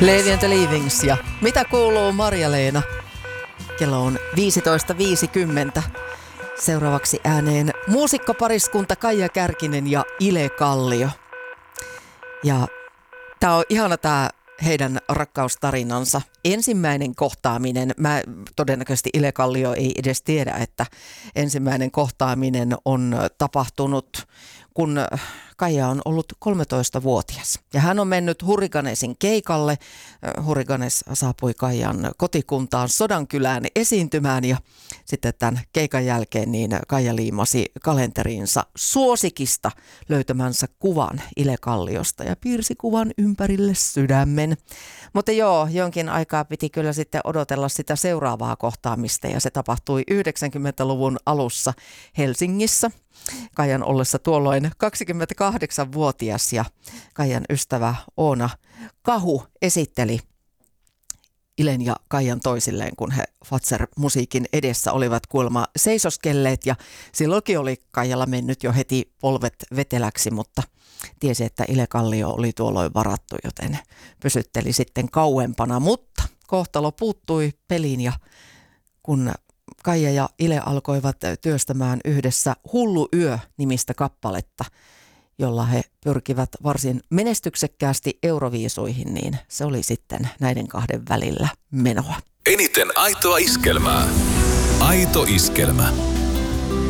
Levi and the Leavings ja mitä kuuluu Marja-Leena? Kello on 15.50. Seuraavaksi ääneen muusikkopariskunta Kaija Kärkinen ja Ile Kallio. Ja tää on ihana tää heidän rakkaustarinansa. Ensimmäinen kohtaaminen, todennäköisesti Ile Kallio ei edes tiedä, että ensimmäinen kohtaaminen on tapahtunut, kun Kaija on ollut 13-vuotias. Ja hän on mennyt Hurriganesin keikalle. Hurriganes saapui Kaijan kotikuntaan Sodankylään esiintymään ja sitten tämän keikan jälkeen niin Kaija liimasi kalenteriinsa suosikista löytämänsä kuvan Ile Kalliosta ja piirsi kuvan ympärille sydämen. Mutta joo, jonkin aikaa piti kyllä sitten odotella sitä seuraavaa kohtaamista ja se tapahtui 90-luvun alussa Helsingissä. Kaijan ollessa tuolloin 28-vuotias ja Kaijan ystävä Oona Kahu esitteli Ilen ja Kaijan toisilleen, kun he Fazer-musiikin edessä olivat kuulemma seisoskelleet ja silloinkin oli Kaijalla mennyt jo heti polvet veteläksi, mutta tiesi, että Ile Kallio oli tuolloin varattu, joten pysytteli sitten kauempana, mutta kohtalo puuttui peliin ja kun Kaija ja Ile alkoivat työstämään yhdessä Hullu yö-nimistä kappaletta, jolla he pyrkivät varsin menestyksekkäästi Euroviisuihin, niin se oli sitten näiden kahden välillä menoa. Eniten aitoa iskelmää. Aito iskelmä.